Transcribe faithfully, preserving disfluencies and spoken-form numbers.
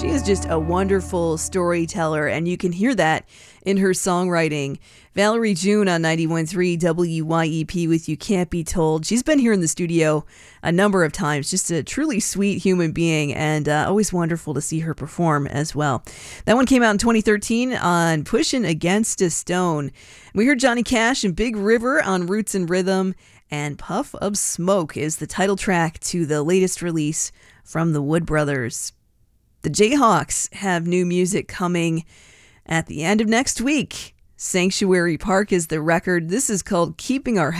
She is just a wonderful storyteller, and you can hear that in her songwriting. Valerie June on ninety-one point three W Y E P with You Can't Be Told. She's been here in the studio a number of times. Just a truly sweet human being, and uh, always wonderful to see her perform as well. That one came out in twenty thirteen on Pushin' Against a Stone. We heard Johnny Cash and Big River on Roots and Rhythm, and Puff of Smoke is the title track to the latest release from the Wood Brothers. The Jayhawks have new music coming at the end of next week. Sanctuary Park is the record. This is called Keeping Our